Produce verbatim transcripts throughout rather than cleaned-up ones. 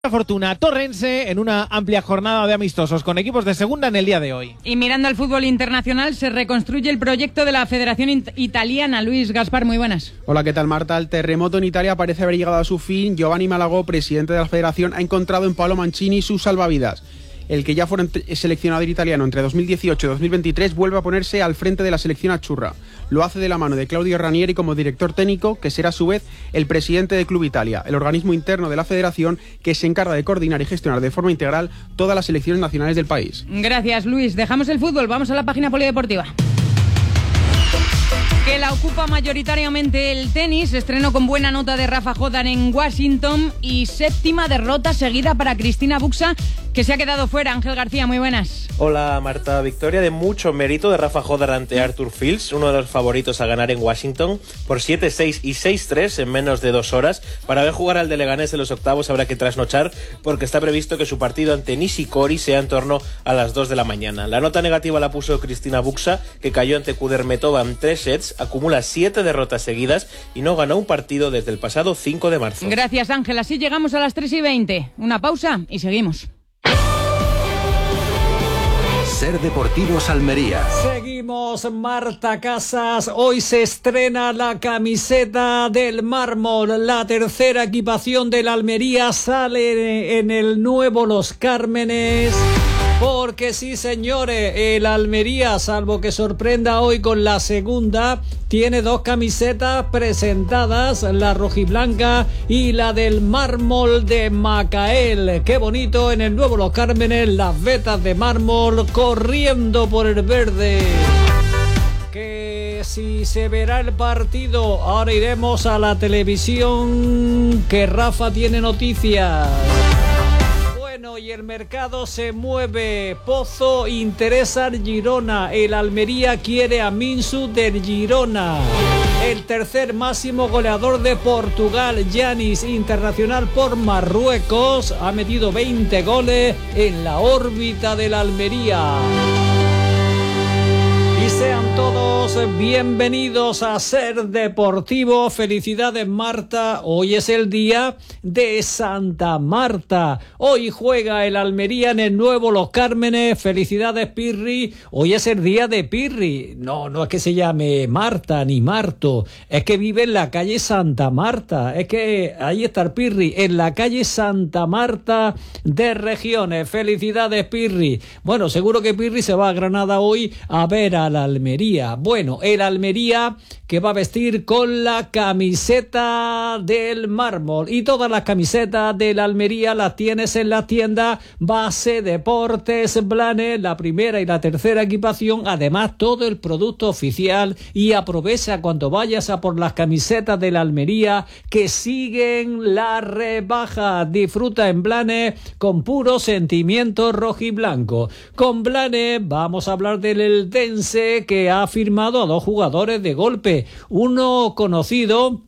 Fortuna Torrense en una amplia jornada de amistosos con equipos de segunda en el día de hoy. Y mirando al fútbol internacional, se reconstruye el proyecto de la Federación Italiana. Luis Gaspar, muy buenas. Hola, ¿qué tal, Marta? El terremoto en Italia parece haber llegado a su fin. Giovanni Malagò, presidente de la Federación, ha encontrado en Paolo Mancini su salvavidas. El que ya fue seleccionador italiano entre dos mil dieciocho y dos mil veintitrés vuelve a ponerse al frente de la selección azzurra. Lo hace de la mano de Claudio Ranieri como director técnico, que será a su vez el presidente de Club Italia, el organismo interno de la federación que se encarga de coordinar y gestionar de forma integral todas las selecciones nacionales del país. Gracias, Luis. Dejamos el fútbol, vamos a la página polideportiva, que la ocupa mayoritariamente el tenis. Estreno con buena nota de Rafa Jódar en Washington y séptima derrota seguida para Cristina Buxa, que se ha quedado fuera. Ángel García, muy buenas. Hola, Marta. Victoria de mucho mérito de Rafa Jódar ante Arthur Fields, uno de los favoritos a ganar en Washington, por siete seis y seis tres en menos de dos horas. Para ver jugar al de Leganés en los octavos habrá que trasnochar, porque está previsto que su partido ante Nishikori sea en torno a las dos de la mañana. La nota negativa la puso Cristina Buxa, que cayó ante Kudermetova en tres sets, acumula siete derrotas seguidas y no ganó un partido desde el pasado cinco de marzo. Gracias, Ángel. Así llegamos a las tres y veinte. Una pausa y seguimos. Ser Deportivos Almería. Seguimos, Marta Casas. Hoy se estrena la camiseta del mármol. La tercera equipación del Almería sale en el nuevo Los Cármenes. Porque sí, señores, el Almería, salvo que sorprenda hoy con la segunda, tiene dos camisetas presentadas, la rojiblanca y la del mármol de Macael. Qué bonito en el nuevo Los Cármenes, las vetas de mármol corriendo por el verde. Que si se verá el partido, ahora iremos a la televisión, que Rafa tiene noticias. Bueno, y el mercado se mueve. Pozo interesa al Girona. El Almería quiere a Minsu del Girona. El tercer máximo goleador de Portugal, Yanis, internacional por Marruecos, ha metido veinte goles en la órbita del Almería. Y sean todos bienvenidos a Ser Deportivo. Felicidades, Marta. Hoy es el día de Santa Marta. Hoy juega el Almería en el nuevo Los Cármenes. Felicidades, Pirri. Hoy es el día de Pirri. No, no es que se llame Marta ni Marto. Es que vive en la calle Santa Marta. Es que ahí está el Pirri, en la calle Santa Marta de Regiones. Felicidades, Pirri. Bueno, seguro que Pirri se va a Granada hoy a ver a la Almería. Bueno, el Almería que va a vestir con la camiseta del mármol, y todas las camisetas del Almería las tienes en la tienda Base Deportes Blanes, la primera y la tercera equipación, además todo el producto oficial. Y aprovecha cuando vayas a por las camisetas del Almería, que siguen la rebaja. Disfruta en Blanes con puro sentimiento rojiblanco. Con Blanes vamos a hablar del Eldense, que ha firmado a dos jugadores de golpe. Uno conocido,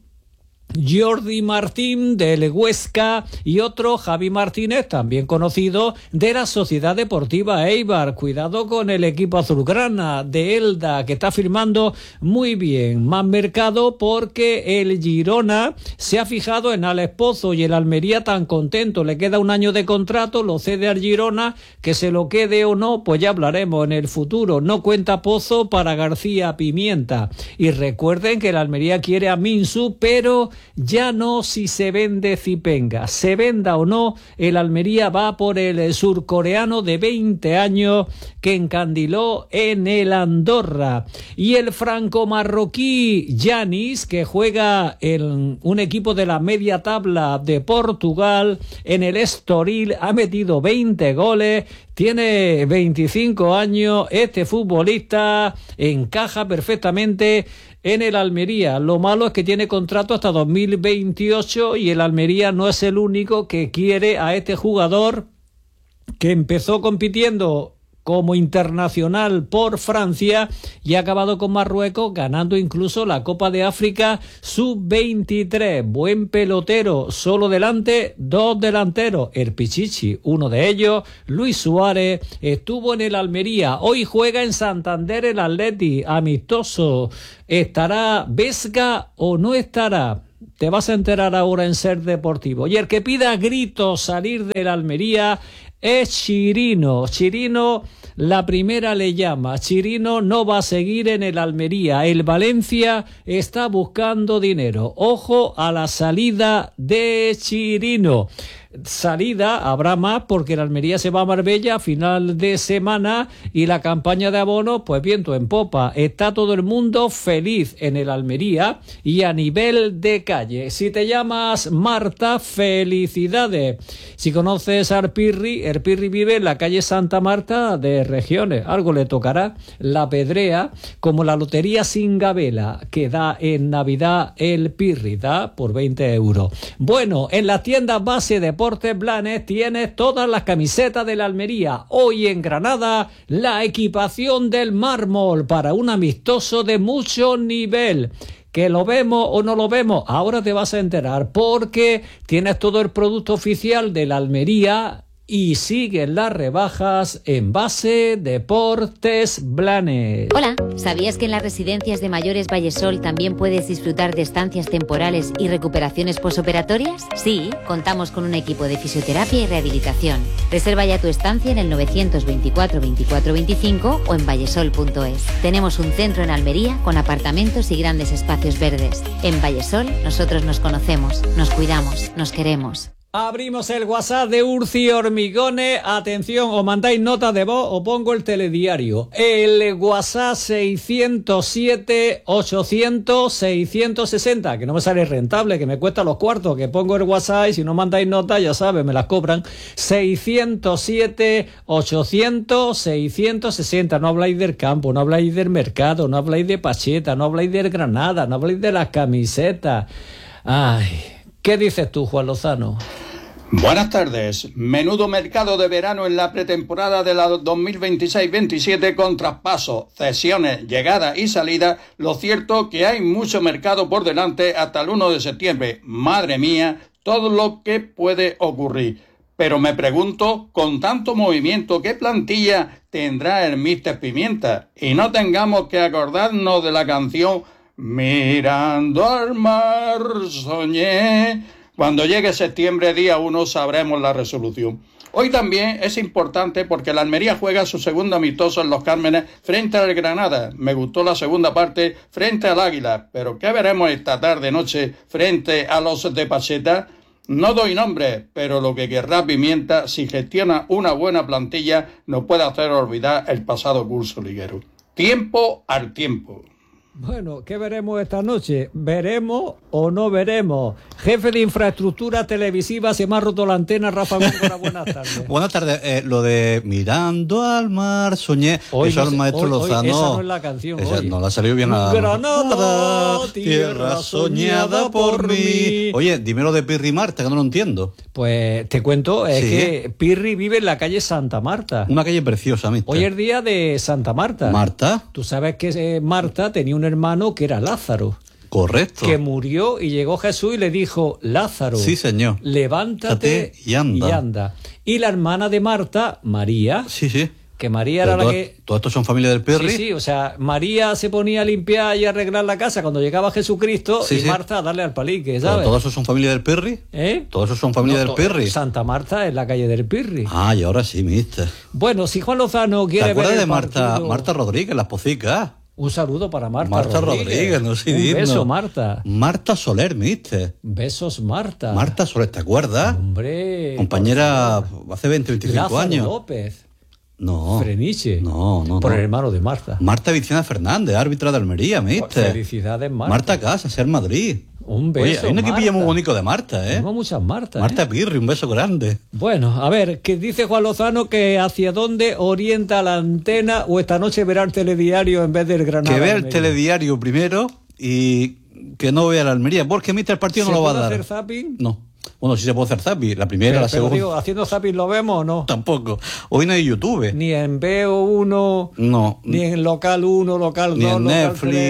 Jordi Martín del Huesca, y otro Javi Martínez, también conocido de la Sociedad Deportiva Eibar. Cuidado con el equipo azulgrana de Elda, que está firmando muy bien. Más mercado porque el Girona se ha fijado en Alex Pozo, y el Almería tan contento. Le queda un año de contrato, lo cede al Girona. Que se lo quede o no, pues ya hablaremos en el futuro. No cuenta Pozo para García Pimienta. Y recuerden que el Almería quiere a Minsu, pero ya no si se vende Zipenga. Se venda o no, el Almería va por el surcoreano de veinte años que encandiló en el Andorra. Y el franco-marroquí Yanis, que juega en un equipo de la media tabla de Portugal, en el Estoril, ha metido veinte goles. Tiene veinticinco años. Este futbolista encaja perfectamente en el Almería. Lo malo es que tiene contrato hasta dos mil veintiocho, y el Almería no es el único que quiere a este jugador, que empezó compitiendo como internacional por Francia y ha acabado con Marruecos, ganando incluso la Copa de África sub veintitrés. Buen pelotero, solo delante dos delanteros, el Pichichi, uno de ellos, Luis Suárez, estuvo en el Almería. Hoy juega en Santander el Atleti, amistoso. ¿Estará Vesga o no estará? Te vas a enterar ahora en Ser Deportivo. Y el que pida a gritos salir de la Almería es Chirino. Chirino, la primera le llama. Chirino no va a seguir en el Almería. El Valencia está buscando dinero. Ojo a la salida de Chirino. Salida habrá más porque el Almería se va a Marbella a final de semana y la campaña de abonos, pues viento en popa. Está todo el mundo feliz en el Almería y a nivel de calle. Si te llamas Marta, felicidades. Si conoces a Arpirri, Arpirri vive en la calle Santa Marta de Regiones. Algo le tocará. La Pedrea, como la lotería sin gabela que da en Navidad el Pirri, da por veinte euros. Bueno, en la tienda base de Deportes Blanes tienes todas las camisetas de la Almería. Hoy en Granada, la equipación del mármol para un amistoso de mucho nivel. ¿Que lo vemos o no lo vemos? Ahora te vas a enterar porque tienes todo el producto oficial de la Almería y siguen las rebajas en Base Deportes Blanes. Hola, ¿sabías que en las residencias de mayores Vallesol también puedes disfrutar de estancias temporales y recuperaciones posoperatorias? Sí, contamos con un equipo de fisioterapia y rehabilitación. Reserva ya tu estancia en el novecientos veinticuatro veinticuatro veinticinco o en vallesol punto es. Tenemos un centro en Almería con apartamentos y grandes espacios verdes. En Vallesol nosotros nos conocemos, nos cuidamos, nos queremos. Abrimos el WhatsApp de Urci Hormigones. Atención, o mandáis nota de voz o pongo el telediario. El WhatsApp seiscientos siete ochocientos seiscientos sesenta, que no me sale rentable, que me cuesta los cuartos, que pongo el WhatsApp y si no mandáis nota, ya sabes, me las cobran. seiscientos siete ochocientos seiscientos sesenta. No habláis del campo, no habláis del mercado, no habláis de Pacheta, no habláis del Granada, no habláis de las camisetas. Ay, ¿qué dices tú, Juan Lozano? Buenas tardes. Menudo mercado de verano en la pretemporada de la dos mil veintiséis veintisiete con traspasos, cesiones, llegadas y salidas. Lo cierto que hay mucho mercado por delante hasta el uno de septiembre. Madre mía, todo lo que puede ocurrir. Pero me pregunto, con tanto movimiento, ¿qué plantilla tendrá el míster Pimienta? Y no tengamos que acordarnos de la canción Mirando al mar soñé. Cuando llegue septiembre, día uno, sabremos la resolución. Hoy también es importante porque la Almería juega su segundo amistoso en Los Cármenes frente al Granada. Me gustó la segunda parte frente al Águila, pero ¿qué veremos esta tarde-noche frente a los de Pacheta? No doy nombre, pero lo que querrá Pimienta, si gestiona una buena plantilla, nos puede hacer olvidar el pasado curso liguero. Tiempo al tiempo. Bueno, ¿qué veremos esta noche? ¿Veremos o no veremos? Jefe de infraestructura televisiva, se me ha roto la antena, Rafa Góngora, buenas tardes. Buenas tardes. Eh, lo de Mirando al mar, soñé. Hoy eso no al sé, maestro hoy, Lozano. Hoy, esa no es la canción. Esa hoy. no la salió bien a Granada, tierra soñada por mí. Oye, dímelo de Pirri Marta, que no lo entiendo. Pues te cuento, es sí. que Pirri vive en la calle Santa Marta. Una calle preciosa, mister. Hoy es día de Santa Marta. ¿Marta? Tú sabes que eh, Marta tenía un hermano que era Lázaro. Correcto. Que murió y llegó Jesús y le dijo, Lázaro, sí, señor, levántate y anda. y anda. Y la hermana de Marta, María, sí, sí, que María era todo, la que... ¿Todos estos son familia del Pirri? Sí, sí, o sea, María se ponía a limpiar y a arreglar la casa cuando llegaba Jesucristo, sí, y sí. Marta a darle al palique, ¿sabes? ¿Pero todos esos son familia del Pirri? ¿Eh? ¿Todos esos son familia No, del Pirri? Santa Marta es la calle del Pirri. Ah, y ahora sí, mister. Bueno, si Juan Lozano quiere ¿Te acuerdas ver de el Marta, partido... Marta Rodríguez, las pocicas? Un saludo para Marta, Marta Rodríguez. Rodríguez, no sé Un digno. beso, Marta. Marta Soler, mister. Besos, Marta. Marta Soler, ¿te acuerdas? Hombre. Compañera hace veinte, veinticinco Lázaro años. López. No. Freniche. No, no, Por no. el hermano de Marta. Marta Vicena Fernández, árbitra de Almería, mister. Felicidades, Marta. Marta Casa, ser Madrid. Un beso, Oye, hay una Marta. equipilla muy bonito de Marta, ¿eh? Tengo muchas Martas. Marta ¿eh? Pirri, un beso grande. Bueno, a ver, ¿qué dice Juan Lozano que hacia dónde orienta la antena o esta noche verá el telediario en vez del Granada? Que vea el Almería? telediario primero y que no vea la Almería, porque mister el partido no lo va a dar. ¿Se puede hacer zapping? No. Bueno, sí se puede hacer zapping. La primera, Pero, la pero segunda. digo, ¿haciendo zapping lo vemos o no? Tampoco. Hoy no hay YouTube. Ni en Veo uno, No. ni en Local uno, Local dos, Ni en Local Netflix, tres.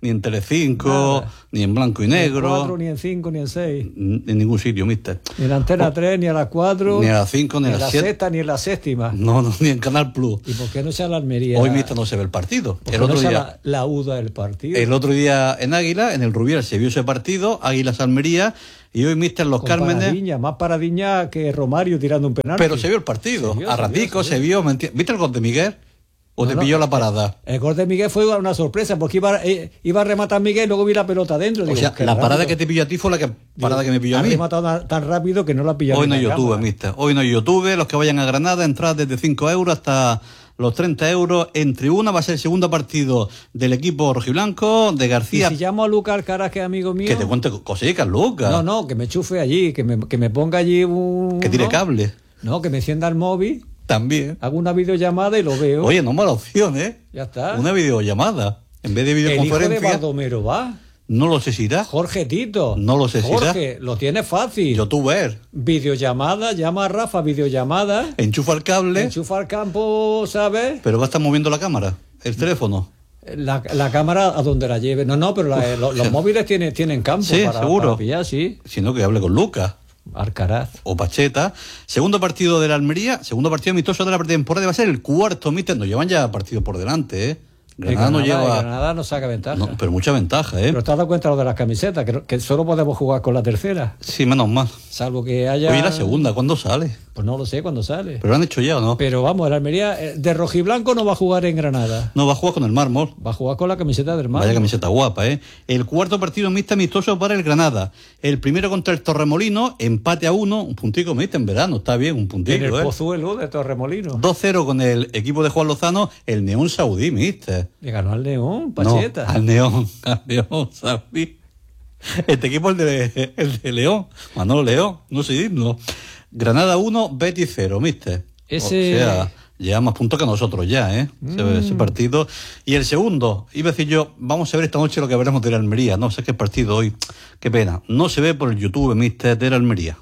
ni en Telecinco, Nada. ni en blanco y Ni en negro. cuatro, ni en cinco, ni en seis. En ningún sitio, mister. Ni en la Antena Oh, tres, ni a las cuatro. ni a las cinco, ni a en las la siete. sexta, ni en la séptima. No, no, ni en Canal Plus. ¿Y por qué no se la Almería? Hoy, mister, no se ve el partido. ¿Por qué El otro no se día, la, la U D A del partido? el otro día en Águila, en el Rubiera, se vio ese partido, Águilas Almería, y hoy, mister, Los Con Cármenes. Paradiña, más Paradiña que Romario tirando un penalti. Pero se vio el partido. Se vio, a se ratico vio, se se vio. ¿me enti- ¿Viste el gol de Miguel? ¿O No, te no, pilló la eh, parada? El gol de Miguel fue una sorpresa, porque iba, eh, iba a rematar Miguel y luego vi la pelota adentro. O Digo, sea, qué la parada rápido. que te pilló a ti fue la que, parada que me pilló a Ha mí. rematado tan, tan rápido que no la pilló. Hoy no ni hay la YouTube, cámara. mister. Hoy no hay YouTube. Los que vayan a Granada, entradas desde cinco euros hasta los treinta euros. En tribuna va a ser el segundo partido del equipo rojiblanco, de Y García. si llamo a Lucas Alcaraz, que es amigo mío. Que te cuente cositas, Lucas. No, no, que me chufe allí, que me, que me ponga allí un. Que tire ¿no? cable. No, que me encienda el móvil, También. hago una videollamada y lo veo. Oye, no mala opción, ¿eh? Ya está. Una videollamada. En vez de El hijo de videoconferencia. Baldomero va. No lo sé si irá. Jorge Tito. No lo sé si irá. Jorge, lo tiene fácil. Youtuber. Videollamada, llama a Rafa, videollamada. Enchufa el cable. Enchufa al campo, ¿sabes? Pero va a estar moviendo la cámara. El teléfono. La, la cámara a donde la lleve. No, no, pero la- los, los móviles tienen, tienen campo Sí, para, seguro. para pillar, sí. Sino que hable con Lucas. Alcaraz. O Pacheta. Segundo partido de la Almería, segundo partido amistoso de la pretemporada, va a ser el cuarto, mister. Nos llevan ya partidos por delante, ¿eh? Granada no Granada, lleva. Granada no saca ventaja. No, pero mucha ventaja, ¿eh? Pero te has dado cuenta lo de las camisetas, que, no- que solo podemos jugar con la tercera. Sí, menos mal. Salvo que haya. Oye, la segunda, ¿cuándo sale? Pues no lo sé cuándo sale. ¿Pero lo han hecho ya o no? Pero vamos, el Almería eh, de rojiblanco no va a jugar en Granada. No, va a jugar con el mármol. Va a jugar con la camiseta del mar. Vaya camiseta guapa, ¿eh? El cuarto partido mixto amistoso para el Granada. El primero contra el Torremolino, empate a uno, un puntico mixto en verano, está bien, un En puntito, el ¿eh? Pozuelo de Torremolino. dos cero con el equipo de Juan Lozano, el Neón Saudí, mister. Le ganó al León, Pacheta. No, al Neón, al Neón Saudí. Este equipo es el de, el de León, Manolo León, no sé digno. Granada uno, Betis cero, mister. Ese- O sea, lleva más puntos que nosotros ya, ¿eh? Ese, Mm. ese partido. Y el segundo, iba a decir yo, vamos a ver esta noche lo que veremos de la Almería. No sé qué partido hoy, qué pena. No se ve por el YouTube, mister, de la Almería.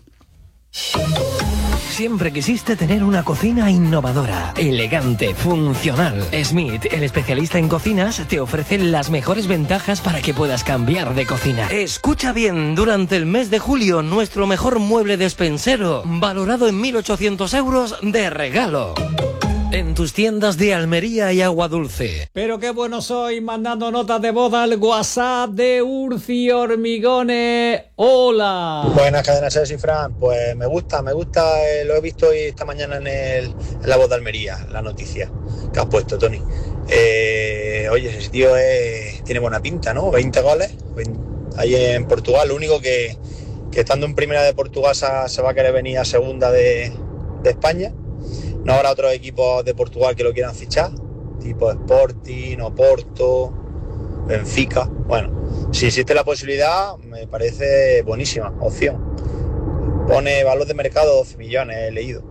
Siempre quisiste tener una cocina innovadora, elegante, funcional. Smith, el especialista en cocinas, te ofrece las mejores ventajas para que puedas cambiar de cocina. Escucha bien, durante el mes de julio, nuestro mejor mueble despensero, valorado en mil ochocientos euros de regalo. En tus tiendas de Almería y Agua Dulce. Pero qué bueno soy mandando notas de voz al WhatsApp de Urci Hormigones. Hola. Buenas cadenas, Sergio y Fran. Pues me gusta, me gusta, eh, lo he visto hoy esta mañana en, el, en La Voz de Almería, la noticia que has puesto, Tony. Eh, oye, ese tío es- tiene buena pinta, ¿no? veinte goles veinte ahí en Portugal. Lo único que, que estando en primera de Portugal se, se va a querer venir a segunda de, de España. No habrá otros equipos de Portugal que lo quieran fichar, tipo Sporting, Oporto, Benfica. Bueno, si existe la posibilidad, me parece buenísima opción. Pone valor de mercado doce millones, he leído.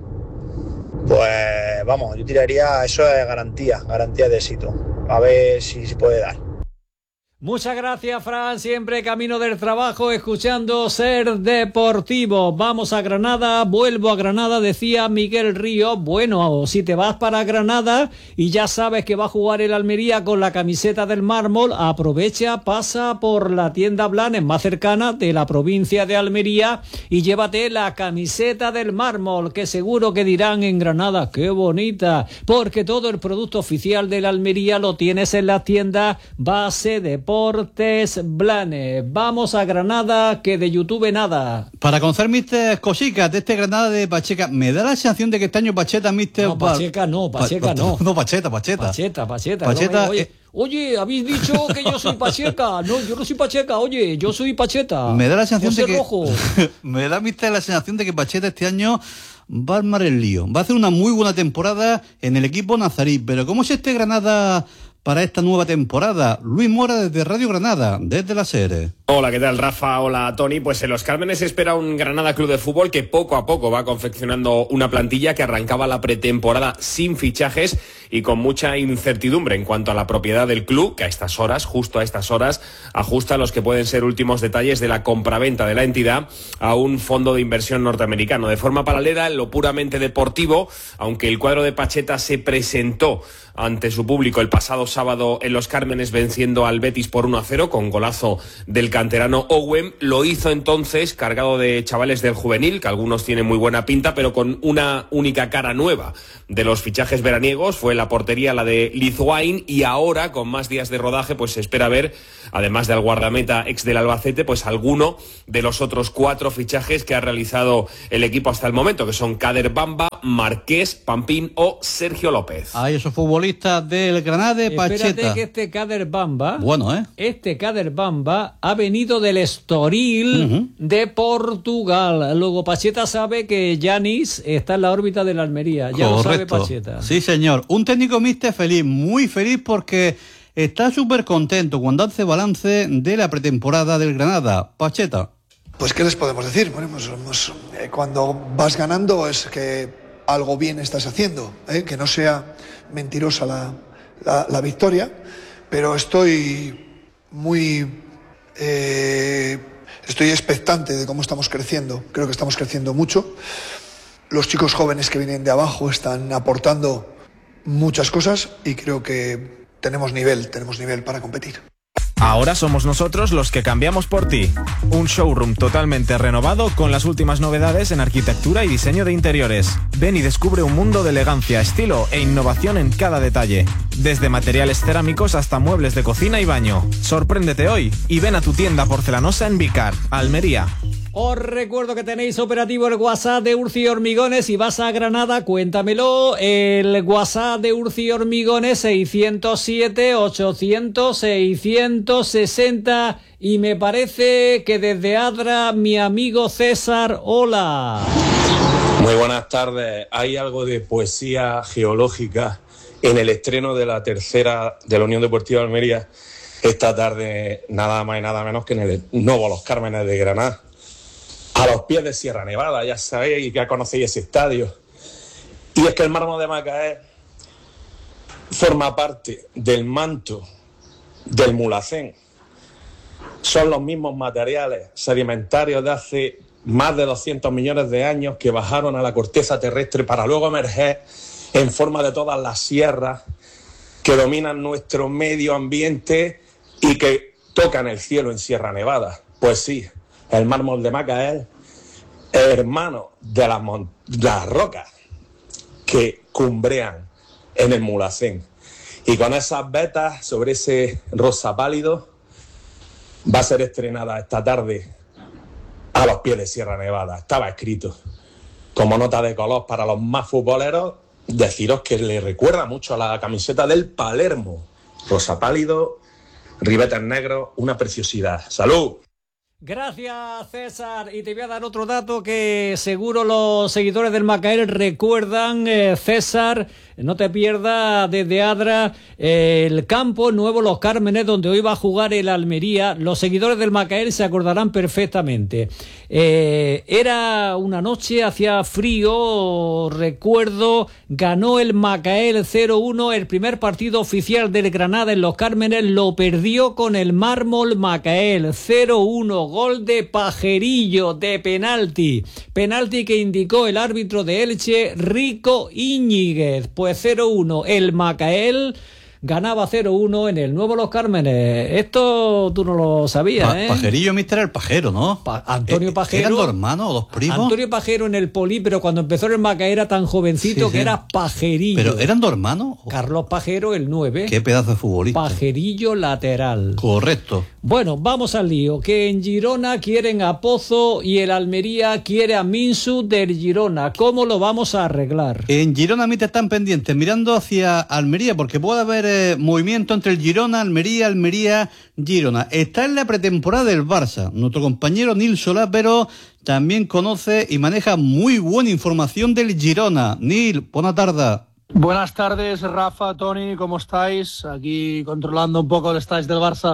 Pues vamos, yo tiraría, eso es garantía, garantía de éxito. A ver si se puede dar. Muchas gracias, Fran. Siempre camino del trabajo, escuchando Ser Deportivo. Vamos a Granada, vuelvo a Granada, decía Miguel Río. Bueno, si te vas para Granada y ya sabes que va a jugar el Almería con la camiseta del mármol, aprovecha, pasa por la tienda Blanes más cercana de la provincia de Almería y llévate la camiseta del mármol, que seguro que dirán en Granada, qué bonita, porque todo el producto oficial del Almería lo tienes en la tienda Base de Deportes Blanes. Vamos a Granada, que de YouTube nada. Para conocer, mister, cositas de este Granada de Pacheca, me da la sensación de que este año Pacheta, mister... No, Pacheca no, Pacheca Pa- no. No, Pacheta, Pacheta. Pacheta, Pacheta. Pacheta, no, oye, eh, oye, habéis dicho que yo soy Pacheca. No, yo no soy Pacheca, oye, yo soy Pacheta. Me da la sensación José de que... Rojo. me da, mister, la sensación de que Pacheta este año va a armar el lío. Va a hacer una muy buena temporada en el equipo nazarí. Pero ¿cómo es este Granada para esta nueva temporada? Luis Mora desde Radio Granada, desde la SER. Hola, ¿qué tal, Rafa? Hola, Tony. Pues en Los Cármenes espera un Granada Club de Fútbol que poco a poco va confeccionando una plantilla que arrancaba la pretemporada sin fichajes y con mucha incertidumbre en cuanto a la propiedad del club, que a estas horas, justo a estas horas, ajusta los que pueden ser últimos detalles de la compraventa de la entidad a un fondo de inversión norteamericano. De forma paralela, en lo puramente deportivo, aunque el cuadro de Pacheta se presentó ante su público el pasado sábado en Los Cármenes venciendo al Betis por uno a cero con golazo del canterano Owen, lo hizo entonces cargado de chavales del juvenil, que algunos tienen muy buena pinta, pero con una única cara nueva. De los fichajes veraniegos fue la portería la de Lizuain, y ahora, con más días de rodaje, pues se espera ver, además del guardameta ex del Albacete, pues alguno de los otros cuatro fichajes que ha realizado el equipo hasta el momento, que son Kader Bamba, Marqués, Pampín o Sergio López. Ahí esos futbolistas del Granada, Pacheta. Espérate que este Kader Bamba, bueno, ¿eh? Este Kader Bamba ha venido del Estoril uh-huh. de Portugal. Luego Pacheta sabe que Yanis está en la órbita de la Almería. Ya Correcto. Lo sabe Pacheta. Sí, señor. Un técnico míster feliz, muy feliz porque está súper contento cuando hace balance de la pretemporada del Granada. Pacheta. Pues ¿qué les podemos decir? Bueno, pues, pues eh, cuando vas ganando es que algo bien estás haciendo, ¿eh? Que no sea mentirosa la, la, la victoria, pero estoy muy eh, estoy expectante de cómo estamos creciendo. Creo que estamos creciendo mucho. Los chicos jóvenes que vienen de abajo están aportando muchas cosas y creo que tenemos nivel, tenemos nivel para competir. Ahora somos nosotros los que cambiamos por ti. Un showroom totalmente renovado con las últimas novedades en arquitectura y diseño de interiores. Ven y descubre un mundo de elegancia, estilo e innovación en cada detalle. Desde materiales cerámicos hasta muebles de cocina y baño. Sorpréndete hoy y ven a tu tienda porcelanosa en Vicar, Almería. Os recuerdo que tenéis operativo el WhatsApp de Urci Hormigones. Si vas a Granada, cuéntamelo. El WhatsApp de Urci Hormigones seiscientos siete, ochocientos, seiscientos sesenta. Y me parece que desde Adra, mi amigo César, hola. Muy buenas tardes. Hay algo de poesía geológica en el estreno de la tercera de la Unión Deportiva de Almería esta tarde, nada más y nada menos que en el Nuevo Los Cármenes de Granada. A los pies de Sierra Nevada, ya sabéis y ya conocéis ese estadio. Y es que el mármol de Macael forma parte del manto del Mulhacén. Son los mismos materiales sedimentarios de hace más de doscientos millones de años que bajaron a la corteza terrestre para luego emerger en forma de todas las sierras que dominan nuestro medio ambiente y que tocan el cielo en Sierra Nevada. Pues sí, el mármol de Macael es hermano de las, mon- de las rocas que cumbrean en el Mulhacén. Y con esas vetas sobre ese rosa pálido va a ser estrenada esta tarde a los pies de Sierra Nevada. Estaba escrito como nota de color para los más futboleros. Deciros que le recuerda mucho a la camiseta del Palermo. Rosa pálido, ribetes negros, una preciosidad. ¡Salud! Gracias, César. Y te voy a dar otro dato que seguro los seguidores del Macael recuerdan. eh, César, no te pierdas desde Adra eh, el campo nuevo Los Cármenes, donde hoy va a jugar el Almería. Los seguidores del Macael se acordarán perfectamente. Eh, era una noche, hacía frío, recuerdo, ganó el Macael cero uno, el primer partido oficial del Granada en Los Cármenes, lo perdió con el mármol Macael cero uno. Gol de Pajerillo de penalti. Penalti que indicó el árbitro de Elche, Rico Íñiguez. Pues cero uno. El Macael ganaba cero uno en el Nuevo Los Cármenes. Esto tú no lo sabías, pa- ¿eh? Pajerillo, mister el Pajero, ¿no? Pa- Antonio Pajero. ¿Eran dos hermanos, dos primos? Antonio Pajero en el Poli, pero cuando empezó en el Macael era tan jovencito Sí, que sí. era Pajerillo. ¿Pero eran dos hermanos? Carlos Pajero, el nueve. Qué pedazo de futbolista. Pajerillo lateral. Correcto. Bueno, vamos al lío. Que en Girona quieren a Pozo y el Almería quiere a Minsu del Girona. ¿Cómo lo vamos a arreglar? En Girona, mister, están pendientes, mirando hacia Almería, porque puede haber eh, movimiento entre el Girona, Almería, Almería, Girona. Está en la pretemporada del Barça. Nuestro compañero Nil Solá, pero también conoce y maneja muy buena información del Girona. Nil, buena tarde. Buenas tardes, Rafa, Tony, ¿cómo estáis? Aquí controlando un poco el estáis del Barça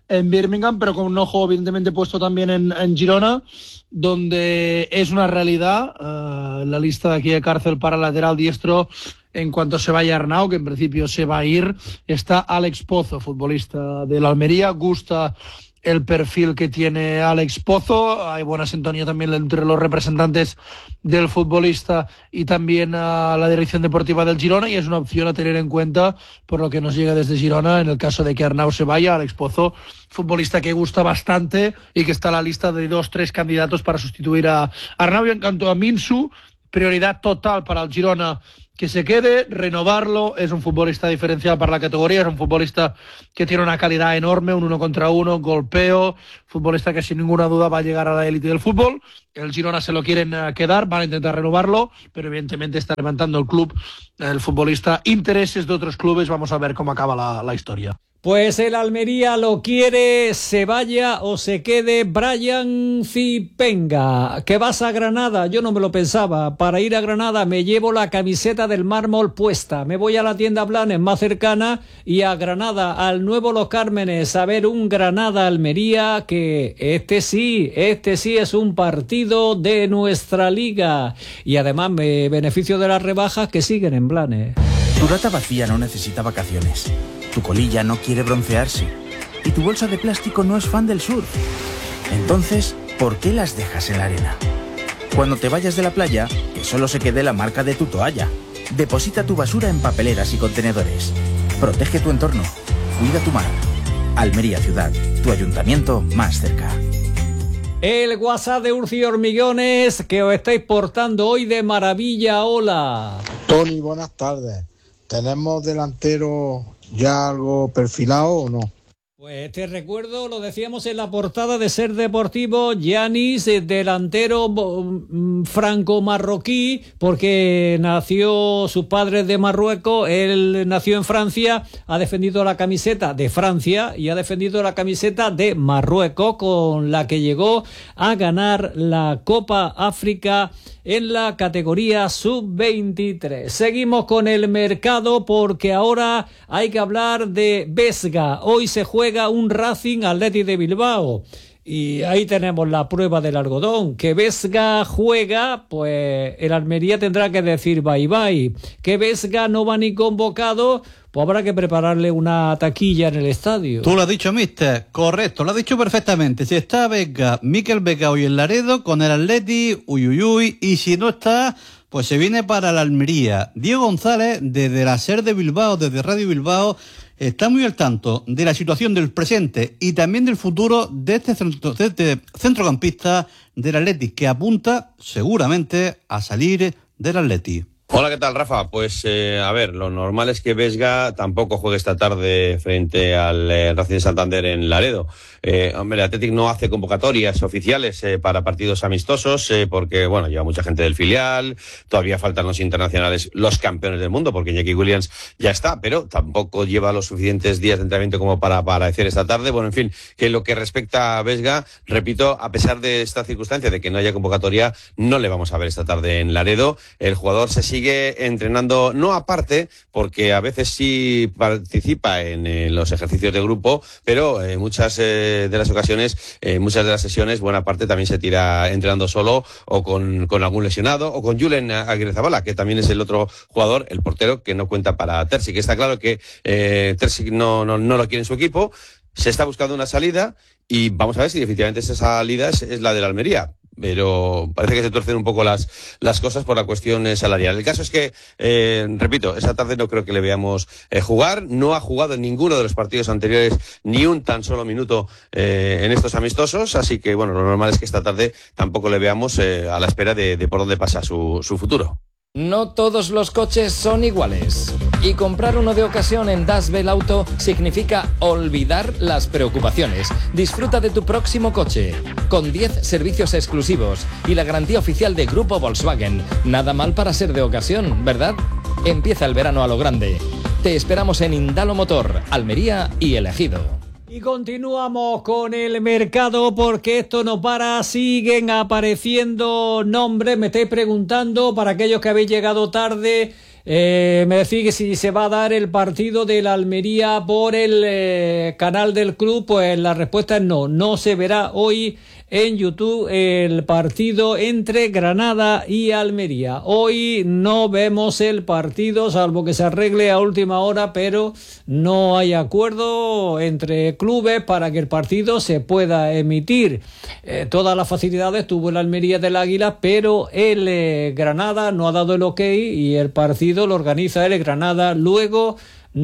en Birmingham, pero con un ojo evidentemente puesto también en, en Girona, donde es una realidad uh, la lista de aquí de cárcel para lateral diestro. En cuanto se vaya Arnau, que en principio se va a ir, está Alex Pozo, futbolista de la Almería. Gusta el perfil que tiene Alex Pozo, hay buena sintonía también entre los representantes del futbolista y también a la dirección deportiva del Girona, y es una opción a tener en cuenta por lo que nos llega desde Girona en el caso de que Arnau se vaya. Alex Pozo, futbolista que gusta bastante y que está en la lista de dos, tres candidatos para sustituir a Arnau. Y en cuanto a Minsu, prioridad total para el Girona que se quede, renovarlo. Es un futbolista diferencial para la categoría, es un futbolista que tiene una calidad enorme, un uno contra uno, golpeo, futbolista que sin ninguna duda va a llegar a la élite del fútbol. El Girona se lo quieren quedar, van a intentar renovarlo, pero evidentemente está levantando el club, el futbolista, intereses de otros clubes. Vamos a ver cómo acaba la, la historia. Pues el Almería lo quiere, se vaya o se quede Brian Zipenga. ¿Que vas a Granada? Yo no me lo pensaba. Para ir a Granada me llevo la camiseta del mármol puesta. Me voy a la tienda Blanes más cercana y a Granada, al nuevo Los Cármenes, a ver un Granada-Almería, que este sí, este sí es un partido de nuestra liga. Y además me beneficio de las rebajas que siguen en Blanes. Tu lata vacía no necesita vacaciones. Tu colilla no quiere broncearse. Y tu bolsa de plástico no es fan del surf. Entonces, ¿por qué las dejas en la arena? Cuando te vayas de la playa, que solo se quede la marca de tu toalla. Deposita tu basura en papeleras y contenedores. Protege tu entorno. Cuida tu mar. Almería Ciudad, tu ayuntamiento más cerca. El WhatsApp de Urci Hormigones, que os estáis portando hoy de maravilla. Hola. Tony, buenas tardes. ¿Tenemos delantero ya algo perfilado o no? Pues te recuerdo, lo decíamos en la portada de Ser Deportivo, Giannis, delantero franco-marroquí, porque nació, sus padres de Marruecos, él nació en Francia, ha defendido la camiseta de Francia y ha defendido la camiseta de Marruecos, con la que llegó a ganar la Copa África en la categoría sub veintitrés. Seguimos con el mercado porque ahora hay que hablar de Vesga. Hoy se juega un Racing Athletic de Bilbao. Y ahí tenemos la prueba del algodón. Que Vesga juega, pues el Almería tendrá que decir bye bye. Que Vesga no va ni convocado, pues habrá que prepararle una taquilla en el estadio. Tú lo has dicho, mister. Correcto, lo has dicho perfectamente. Si está Vesga, Mikel Vesga hoy en Laredo, con el Atleti, uy, uy, uy. Y si no está, pues se viene para la Almería. Diego González, desde la SER de Bilbao, desde Radio Bilbao, está muy al tanto de la situación del presente y también del futuro de este, centro, de este centrocampista del Atleti, que apunta seguramente a salir del Atleti. Hola, ¿qué tal, Rafa? Pues, eh, a ver, lo normal es que Vesga tampoco juegue esta tarde frente al eh, Racing de Santander en Laredo. Eh, hombre, el Athletic no hace convocatorias oficiales eh, para partidos amistosos eh, porque, bueno, lleva mucha gente del filial, todavía faltan los internacionales, los campeones del mundo, porque Iñaki Williams ya está, pero tampoco lleva los suficientes días de entrenamiento como para, para hacer esta tarde. Bueno, en fin, que lo que respecta a Vesga, repito, a pesar de esta circunstancia de que no haya convocatoria, no le vamos a ver esta tarde en Laredo. El jugador se sigue entrenando, no aparte, porque a veces sí participa en, en los ejercicios de grupo, pero en muchas eh, de las ocasiones, en muchas de las sesiones, buena parte también se tira entrenando solo o con, con algún lesionado, o con Julen Aguirrezabala, que también es el otro jugador, el portero, que no cuenta para Terzic. Está claro que eh, Terzic no, no, no lo quiere en su equipo, se está buscando una salida y vamos a ver si definitivamente esa salida es, es la de la Almería. Pero parece que se tuercen un poco las, las cosas por la cuestión salarial. El caso es que, eh, repito, esta tarde no creo que le veamos eh, jugar. No ha jugado en ninguno de los partidos anteriores ni un tan solo minuto eh, en estos amistosos. Así que, bueno, lo normal es que esta tarde tampoco le veamos eh, a la espera de, de por dónde pasa su, su futuro. No todos los coches son iguales. Y comprar uno de ocasión en Das Bell Auto significa olvidar las preocupaciones. Disfruta de tu próximo coche, con diez servicios exclusivos y la garantía oficial de Grupo Volkswagen. Nada mal para ser de ocasión, ¿verdad? Empieza el verano a lo grande. Te esperamos en Indalo Motor, Almería y El Ejido. Y continuamos con el mercado porque esto no para, siguen apareciendo nombres. Me estáis preguntando, para aquellos que habéis llegado tarde, Eh, me decís que si se va a dar el partido de la Almería por el eh, canal del club, pues la respuesta es no. No se verá hoy en YouTube el partido entre Granada y Almería. Hoy no vemos el partido, salvo que se arregle a última hora, pero no hay acuerdo entre clubes para que el partido se pueda emitir. Eh, todas las facilidades tuvo el Almería del Águila, pero el eh, Granada no ha dado el ok y el partido lo organiza el Granada. Luego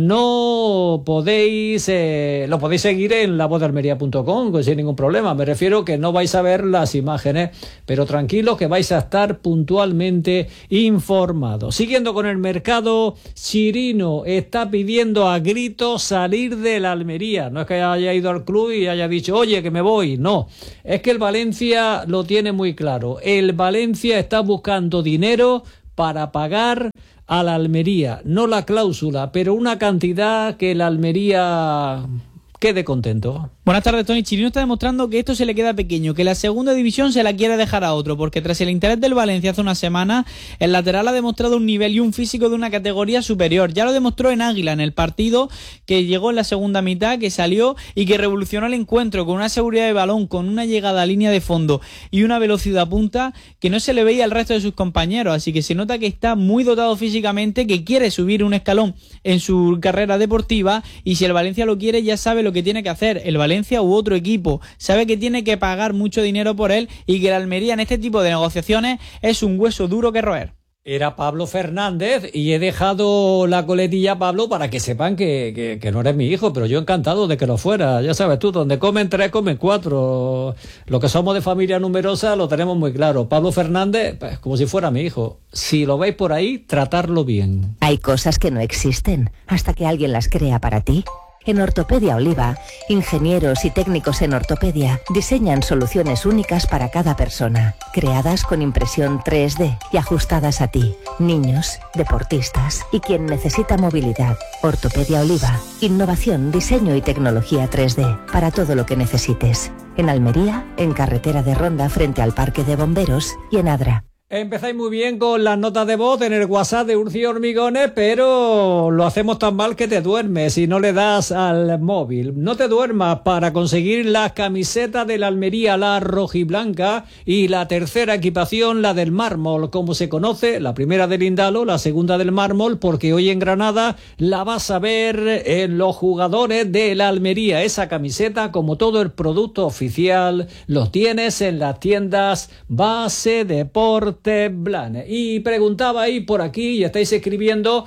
no podéis, eh, lo podéis seguir en la voz de almería punto com sin ningún problema. Me refiero que no vais a ver las imágenes, pero tranquilos que vais a estar puntualmente informados. Siguiendo con el mercado, Chirino está pidiendo a gritos salir de la Almería. No es que haya ido al club y haya dicho, oye, que me voy. No, es que el Valencia lo tiene muy claro. El Valencia está buscando dinero para pagar a la Almería, no la cláusula, pero una cantidad que la Almería quede contento. Buenas tardes, Tony. Chirino está demostrando que esto se le queda pequeño, que la segunda división se la quiere dejar a otro, porque tras el interés del Valencia hace una semana, el lateral ha demostrado un nivel y un físico de una categoría superior. Ya lo demostró en Águila, en el partido que llegó en la segunda mitad, que salió y que revolucionó el encuentro con una seguridad de balón, con una llegada a línea de fondo y una velocidad punta que no se le veía al resto de sus compañeros. Así que se nota que está muy dotado físicamente, que quiere subir un escalón en su carrera deportiva, y si el Valencia lo quiere ya sabe lo que tiene que hacer. El Valencia u otro equipo sabe que tiene que pagar mucho dinero por él y que la Almería en este tipo de negociaciones es un hueso duro que roer. Era Pablo Fernández y he dejado la coletilla a Pablo para que sepan que, que, que no eres mi hijo, pero yo encantado de que lo fuera. Ya sabes tú, donde comen tres, comen cuatro. Lo que somos de familia numerosa lo tenemos muy claro. Pablo Fernández, pues, como si fuera mi hijo. Si lo veis por ahí, tratarlo bien. Hay cosas que no existen hasta que alguien las crea para ti. En Ortopedia Oliva, ingenieros y técnicos en ortopedia diseñan soluciones únicas para cada persona, creadas con impresión tres D y ajustadas a ti, niños, deportistas y quien necesita movilidad. Ortopedia Oliva, innovación, diseño y tecnología tres D para todo lo que necesites. En Almería, en Carretera de Ronda frente al Parque de Bomberos y en Adra. Empezáis muy bien con las notas de voz en el WhatsApp de Urci Hormigones, pero lo hacemos tan mal que te duermes y no le das al móvil. No te duermas para conseguir las camisetas de la Almería, la rojiblanca, y la tercera equipación, la del mármol, como se conoce, la primera del Indalo, la segunda del mármol, porque hoy en Granada la vas a ver en los jugadores de la Almería. Esa camiseta, como todo el producto oficial, lo tienes en las tiendas Base Deportes Blanes. Y preguntaba ahí por aquí, y estáis escribiendo,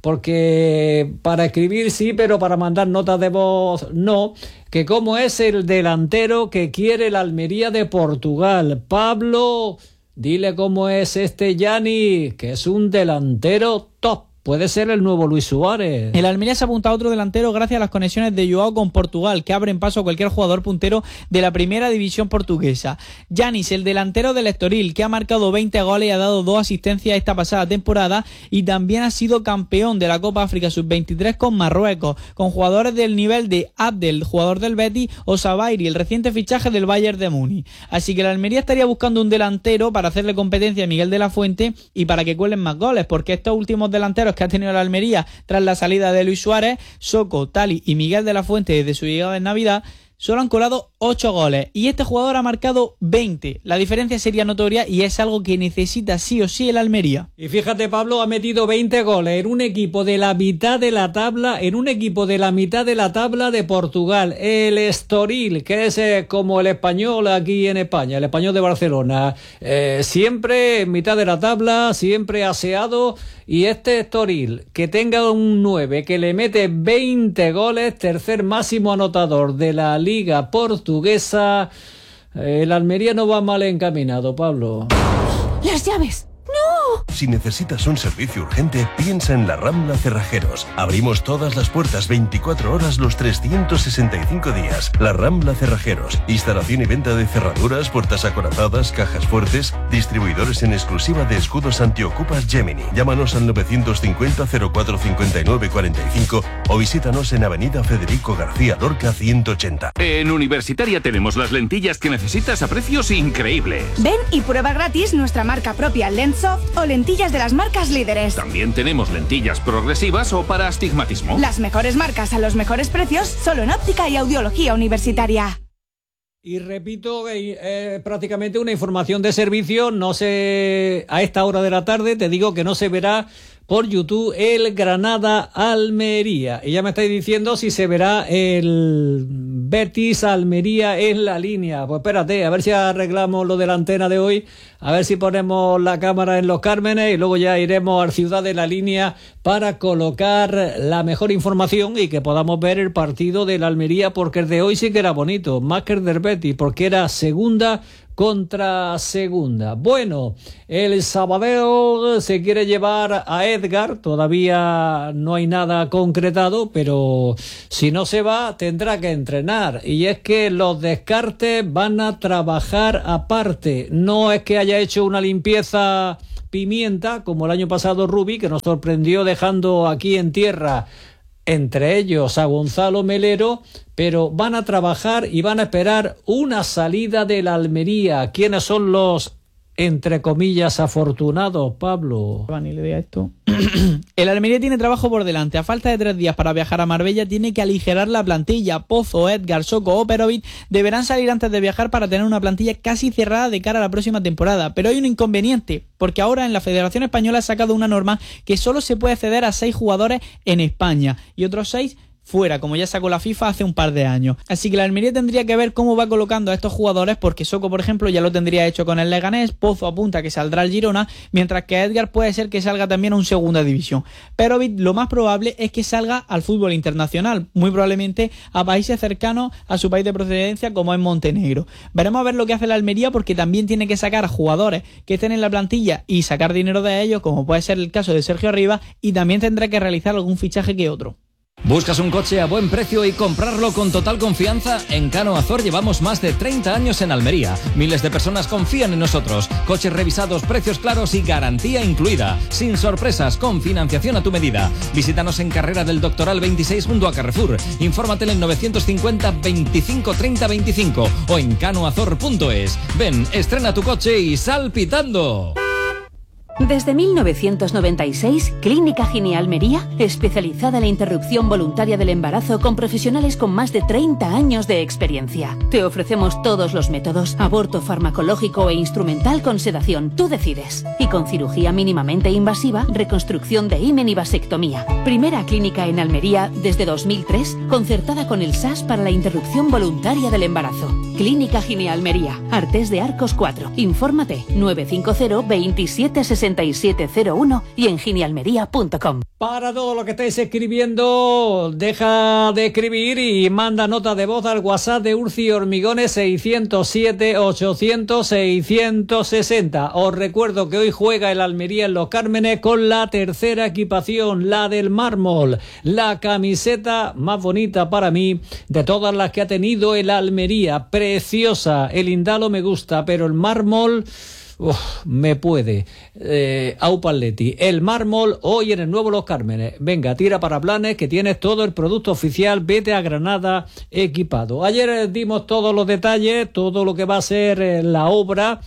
porque para escribir sí, pero para mandar notas de voz no, que cómo es el delantero que quiere la Almería de Portugal. Pablo, dile cómo es este Gianni, que es un delantero top. Puede ser el nuevo Luis Suárez. El Almería se apunta a otro delantero gracias a las conexiones de Joao con Portugal, que abren paso a cualquier jugador puntero de la primera división portuguesa. Yanis, el delantero del Estoril, que ha marcado veinte goles y ha dado dos asistencias esta pasada temporada, y también ha sido campeón de la Copa África sub veintitrés con Marruecos, con jugadores del nivel de Abdel, jugador del Betis, o Sabairi, el reciente fichaje del Bayern de Múnich. Así que la Almería estaría buscando un delantero para hacerle competencia a Miguel de la Fuente y para que cuelen más goles, porque estos últimos delanteros que ha tenido la Almería tras la salida de Luis Suárez, Soko, Tali y Miguel de la Fuente desde su llegada en Navidad, solo han colado ocho goles y este jugador ha marcado veinte. La diferencia sería notoria y es algo que necesita sí o sí el Almería. Y fíjate, Pablo ha metido veinte goles en un equipo de la mitad de la tabla, en un equipo de la mitad de la tabla de Portugal, el Estoril, que es eh, como el Español aquí en España, el Español de Barcelona, eh, siempre en mitad de la tabla, siempre aseado. Y este Estoril, que tenga un nueve, que le mete veinte goles, tercer máximo anotador de la Liga Portuguesa, el Almería no va mal encaminado, Pablo. ¡Las llaves! ¡No! Si necesitas un servicio urgente, piensa en La Rambla Cerrajeros. Abrimos todas las puertas veinticuatro horas los trescientos sesenta y cinco días. La Rambla Cerrajeros. Instalación y venta de cerraduras, puertas acorazadas, cajas fuertes. Distribuidores en exclusiva de escudos antiocupas Gemini. Llámanos al novecientos cincuenta cero cuatro cincuenta y nueve cuarenta y cinco o visítanos en Avenida Federico García Lorca ciento ochenta. En Universitaria tenemos las lentillas que necesitas a precios increíbles. Ven y prueba gratis nuestra marca propia Lens Soft o lentillas de las marcas líderes. También tenemos lentillas progresivas o para astigmatismo. Las mejores marcas a los mejores precios, solo en Óptica y Audiología Universitaria. Y repito, eh, eh, prácticamente una información de servicio, no sé, a esta hora de la tarde, te digo que no se verá por YouTube el Granada-Almería. Y ya me estáis diciendo si se verá el Betis-Almería en la línea. Pues espérate, a ver si arreglamos lo de la antena de hoy, a ver si ponemos la cámara en Los Cármenes y luego ya iremos al Ciudad de la Línea para colocar la mejor información y que podamos ver el partido de la Almería, porque el de hoy sí que era bonito, más que el del Betis, porque era segunda contra segunda. Bueno, el Sabadell se quiere llevar a Edgar, todavía no hay nada concretado, pero si no se va tendrá que entrenar, y es que los descartes van a trabajar aparte, no es que haya hecho una limpieza Pimienta como el año pasado Rubi, que nos sorprendió dejando aquí en tierra entre ellos a Gonzalo Melero, pero van a trabajar y van a esperar una salida de la Almería. ¿Quiénes son los, entre comillas, afortunados, Pablo? Ni le diga esto. El Almería tiene trabajo por delante. A falta de tres días para viajar a Marbella, tiene que aligerar la plantilla. Pozo, Edgar, Soko o Perovic deberán salir antes de viajar para tener una plantilla casi cerrada de cara a la próxima temporada. Pero hay un inconveniente, porque ahora en la Federación Española ha sacado una norma que solo se puede ceder a seis jugadores en España y otros seis fuera, como ya sacó la FIFA hace un par de años. Así que la Almería tendría que ver cómo va colocando a estos jugadores, porque Soko, por ejemplo, ya lo tendría hecho con el Leganés, Pozo apunta que saldrá al Girona, mientras que Edgar puede ser que salga también a un segunda división. Pero lo más probable es que salga al fútbol internacional, muy probablemente a países cercanos a su país de procedencia, como es Montenegro. Veremos a ver lo que hace la Almería, porque también tiene que sacar a jugadores que estén en la plantilla y sacar dinero de ellos, como puede ser el caso de Sergio Arribas, y también tendrá que realizar algún fichaje que otro. ¿Buscas un coche a buen precio y comprarlo con total confianza? En Cano Azor llevamos más de treinta años en Almería. Miles de personas confían en nosotros. Coches revisados, precios claros y garantía incluida. Sin sorpresas, con financiación a tu medida. Visítanos en Carrera del Doctoral veintiséis junto a Carrefour. Infórmate en el novecientos cincuenta veinticinco treinta veinticinco o en canoazor punto es. Ven, estrena tu coche y sal pitando. Desde mil novecientos noventa y seis, Clínica Gine Almería, especializada en la interrupción voluntaria del embarazo con profesionales con más de treinta años de experiencia. Te ofrecemos todos los métodos, aborto farmacológico e instrumental con sedación, tú decides. Y con cirugía mínimamente invasiva, reconstrucción de himen y vasectomía. Primera clínica en Almería desde dos mil tres, concertada con el S A S para la interrupción voluntaria del embarazo. Clínica Gine Almería, Artés de Arcos cuatro. Infórmate nueve cinco cero veintisiete sesenta y siete cero uno y en ginealmería punto com. Para todo lo que estáis escribiendo, deja de escribir y manda nota de voz al WhatsApp de Urci Hormigones seiscientos siete ochocientos seiscientos sesenta. Os recuerdo que hoy juega el Almería en Los Cármenes con la tercera equipación, la del mármol, la camiseta más bonita para mí de todas las que ha tenido el Almería, preciosa. El Indalo me gusta, pero el mármol... Uf, me puede. Eh, Aupaletti, el mármol hoy en el nuevo Los Cármenes. Venga, tira para planes que tienes todo el producto oficial. Vete a Granada equipado. Ayer dimos todos los detalles, todo lo que va a ser la obra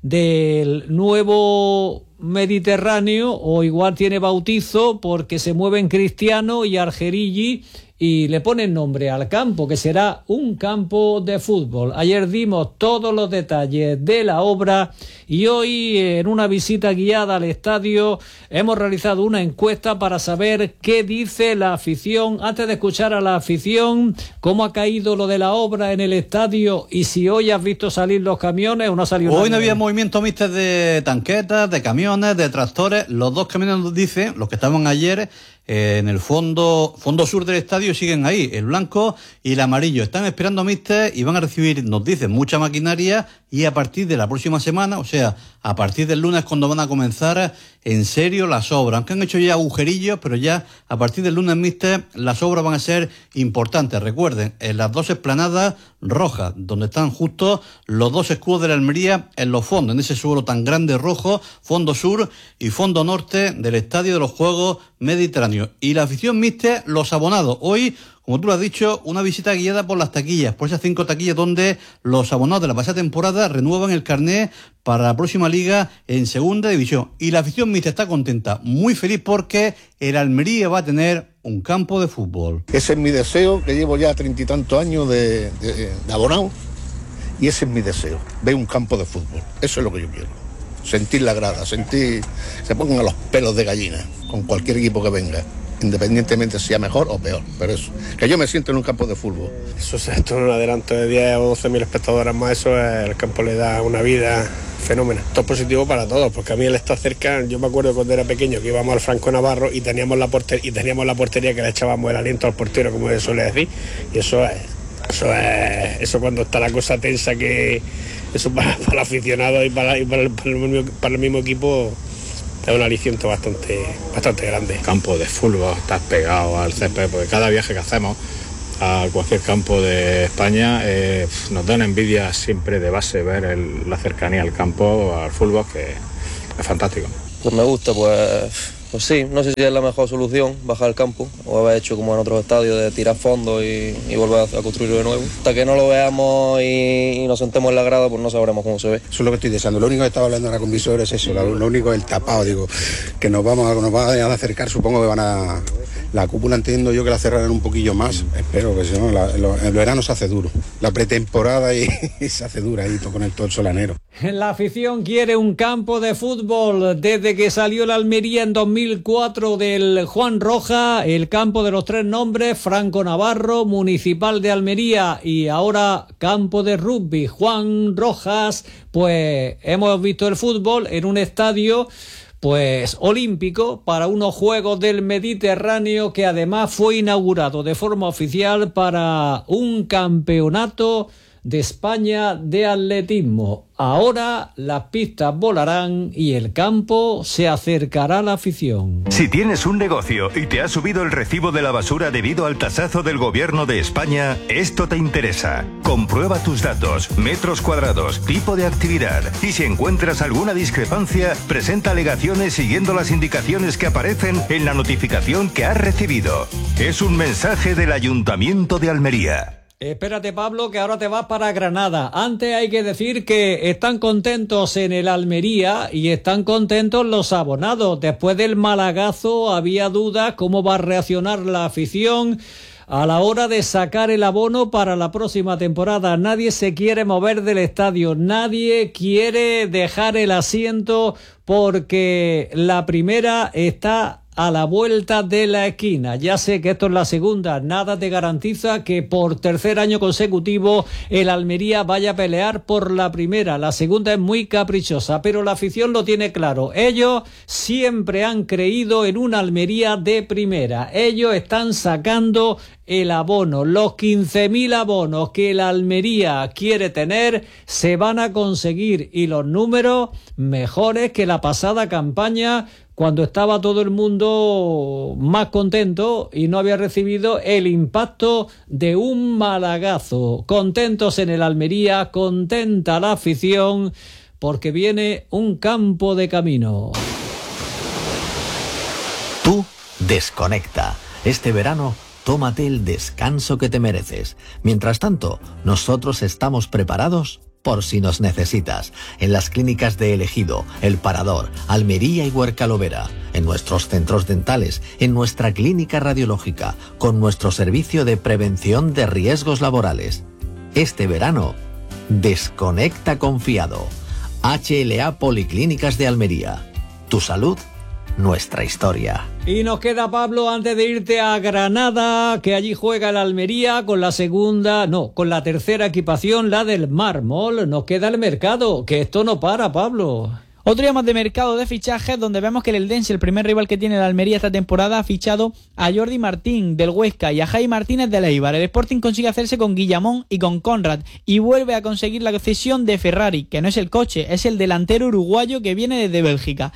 del nuevo Mediterráneo, o igual tiene bautizo porque se mueven Cristiano y Argerigi y le ponen nombre al campo, que será un campo de fútbol. Ayer dimos todos los detalles de la obra y hoy, en una visita guiada al estadio, hemos realizado una encuesta para saber qué dice la afición. Antes de escuchar a la afición, cómo ha caído lo de la obra en el estadio y si hoy has visto salir los camiones o no ha salido nada. Hoy no había movimiento mixto de tanquetas, de camiones, de tractores. Los dos camiones nos dicen, los que estaban ayer, Eh, en el fondo fondo sur del estadio siguen ahí, el blanco y el amarillo. Están esperando a míster y van a recibir, nos dicen, mucha maquinaria, y a partir de la próxima semana, o sea, a partir del lunes, cuando van a comenzar en serio las obras. Aunque han hecho ya agujerillos, pero ya a partir del lunes, míster, las obras van a ser importantes. Recuerden, en las dos esplanadas rojas, donde están justo los dos escudos de la Almería en los fondos, en ese suelo tan grande rojo, fondo sur y fondo norte del Estadio de los Juegos Mediterráneos. subterráneo. Y la afición míster, los abonados. Hoy, como tú lo has dicho, una visita guiada por las taquillas, por esas cinco taquillas donde los abonados de la pasada temporada renuevan el carné para la próxima liga en segunda división. Y la afición míster está contenta, muy feliz, porque el Almería va a tener un campo de fútbol. Ese es mi deseo, que llevo ya treinta y tantos años de, de, de abonado, y ese es mi deseo, ver un campo de fútbol. Eso es lo que yo quiero. Sentir la grada, sentir, se pongan a los pelos de gallina con cualquier equipo que venga, independientemente sea mejor o peor, pero eso, que yo me siento en un campo de fútbol. Eso es esto, un adelanto de diez o doce mil espectadores más, eso es, el campo le da una vida fenómeno. Esto es positivo para todos, porque a mí él está cerca. Yo me acuerdo cuando era pequeño que íbamos al Franco Navarro y teníamos la portería, y teníamos la portería que le echábamos el aliento al portero, como se suele decir, y eso es, eso es, eso cuando está la cosa tensa, que eso para, para el aficionado y para, y para, el, para, el mismo, para el mismo equipo es un aliciente bastante, bastante grande. Campo de fútbol, estás pegado al césped, porque cada viaje que hacemos a cualquier campo de España eh, nos da una envidia siempre de base ver el, la cercanía al campo, al fútbol, que es fantástico. Pues me gusta, pues, pues sí, no sé si es la mejor solución bajar al campo o haber hecho como en otros estadios de tirar fondos y, y volver a, a construirlo de nuevo. Hasta que no lo veamos y, y nos sentemos en la grada, pues no sabremos cómo se ve. Eso es lo que estoy deseando. Lo único que estaba hablando ahora con Visor es eso, lo, lo único es el tapado, digo, que nos vamos a, nos van a acercar, supongo que van a... La cúpula entiendo yo que la cerrarán un poquillo más, espero que si no, la, lo, el verano se hace duro, la pretemporada y, y se hace dura ahí con el todo el solanero. La afición quiere un campo de fútbol. Desde que salió la Almería en dos mil cuatro del Juan Roja, el campo de los tres nombres, Franco Navarro, Municipal de Almería y ahora campo de rugby, Juan Rojas, pues hemos visto el fútbol en un estadio pues olímpico para unos Juegos del Mediterráneo, que además fue inaugurado de forma oficial para un campeonato de España de atletismo. Ahora las pistas volarán y el campo se acercará a la afición. Si tienes un negocio y te ha subido el recibo de la basura debido al tasazo del gobierno de España, esto te interesa. Comprueba tus datos, metros cuadrados, tipo de actividad, y si encuentras alguna discrepancia, presenta alegaciones siguiendo las indicaciones que aparecen en la notificación que has recibido. Es un mensaje del Ayuntamiento de Almería. Espérate, Pablo, que ahora te vas para Granada. Antes hay que decir que están contentos en el Almería y están contentos los abonados. Después del malagazo había dudas cómo va a reaccionar la afición a la hora de sacar el abono para la próxima temporada. Nadie se quiere mover del estadio, nadie quiere dejar el asiento porque la primera está a la vuelta de la esquina. Ya sé que esto es la segunda, nada te garantiza que por tercer año consecutivo el Almería vaya a pelear por la primera. La segunda es muy caprichosa, pero la afición lo tiene claro. Ellos siempre han creído en una Almería de primera. Ellos están sacando el abono. Los quince mil abonos que la Almería quiere tener se van a conseguir, y los números mejores que la pasada campaña, cuando estaba todo el mundo más contento y no había recibido el impacto de un malagazo. Contentos en el Almería, contenta la afición, porque viene un campo de camino. Tú desconecta. Este verano, tómate el descanso que te mereces. Mientras tanto, nosotros estamos preparados por si nos necesitas, en las clínicas de El Ejido, El Parador, Almería y Huercalovera, en nuestros centros dentales, en nuestra clínica radiológica, con nuestro servicio de prevención de riesgos laborales. Este verano, desconecta confiado. H L A Policlínicas de Almería. Tu salud, nuestra historia. Y nos queda, Pablo, antes de irte a Granada, que allí juega el Almería con la segunda, no, con la tercera equipación, la del mármol. Nos queda el mercado, que esto no para, Pablo. Otro día más de mercado de fichajes, donde vemos que el Eldense, el primer rival que tiene el Almería esta temporada, ha fichado a Jordi Martín del Huesca y a Jaime Martínez del Eibar. El Sporting consigue hacerse con Guillamón y con Conrad, y vuelve a conseguir la cesión de Ferrari, que no es el coche, es el delantero uruguayo que viene desde Bélgica.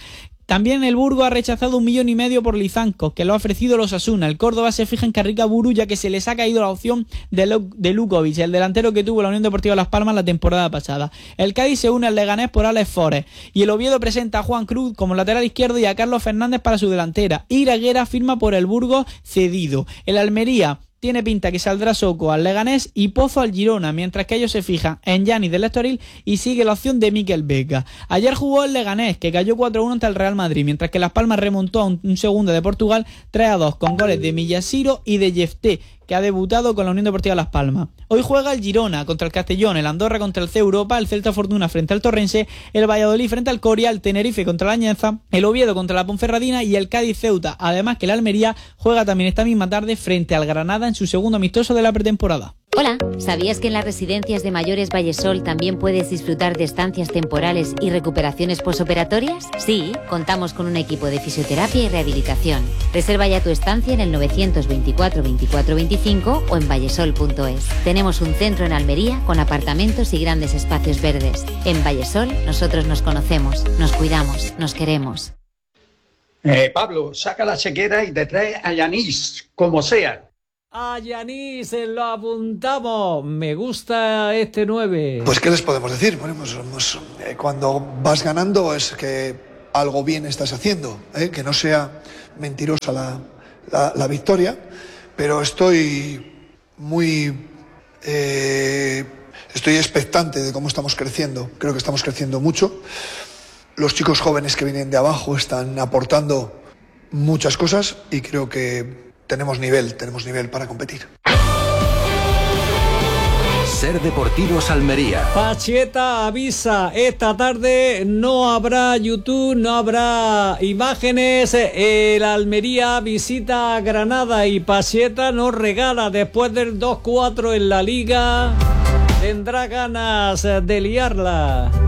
También el Burgos ha rechazado un millón y medio por Lizankos, que lo ha ofrecido los Osasuna. El Córdoba se fija en Carrica Buru, ya que se les ha caído la opción de, Lu- de Lukovic, el delantero que tuvo la Unión Deportiva Las Palmas la temporada pasada. El Cádiz se une al Leganés por Alex Forest, y el Oviedo presenta a Juan Cruz como lateral izquierdo y a Carlos Fernández para su delantera. Iraguera firma por el Burgos cedido. El Almería tiene pinta que saldrá Soco al Leganés y Pozo al Girona, mientras que ellos se fijan en Giannis del Estoril y sigue la opción de Mikel Vega. Ayer jugó el Leganés, que cayó cuatro a uno ante el Real Madrid, mientras que Las Palmas remontó a un, un segundo de Portugal tres a dos con goles de Millasiro y de Jefté, que ha debutado con la Unión Deportiva Las Palmas. Hoy juega el Girona contra el Castellón, el Andorra contra el C Europa, el Celta Fortuna frente al Torrense, el Valladolid frente al Coria, el Tenerife contra la Añeza, el Oviedo contra la Ponferradina y el Cádiz Ceuta. Además que el Almería juega también esta misma tarde frente al Granada en su segundo amistoso de la pretemporada. Hola, ¿sabías que en las residencias de mayores Vallesol también puedes disfrutar de estancias temporales y recuperaciones posoperatorias? Sí, contamos con un equipo de fisioterapia y rehabilitación. Reserva ya tu estancia en el novecientos veinticuatro veinticuatro veinticinco o en vallesol punto es. Tenemos un centro en Almería con apartamentos y grandes espacios verdes. En Vallesol nosotros nos conocemos, nos cuidamos, nos queremos. Eh, Pablo, saca la chequera y te trae a Yanis, como sea. A Yanis lo apuntamos. Me gusta este nueve. Pues ¿qué les podemos decir? Bueno, pues, pues, eh, cuando vas ganando es que algo bien estás haciendo, ¿eh? Que no sea mentirosa la, la, la victoria, pero estoy muy eh, estoy expectante de cómo estamos creciendo. Creo que estamos creciendo mucho. Los chicos jóvenes que vienen de abajo están aportando muchas cosas y creo que tenemos nivel, tenemos nivel para competir. Ser Deportivos Almería. Pacheta avisa, esta tarde no habrá YouTube, no habrá imágenes. El Almería visita a Granada y Pacheta nos regala después del dos cuatro en la Liga. Tendrá ganas de liarla.